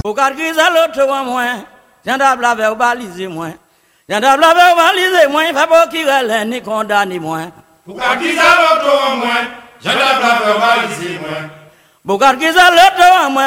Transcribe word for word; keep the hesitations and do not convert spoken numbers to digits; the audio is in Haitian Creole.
Bukarkiza loto mwen, janda blave balize mwen. Janda blave balize mwen, faboki gale ni konda ni mwen. Bukarkiza loto mwen, janda blave balize mwen. Bukarkiza loto mwen.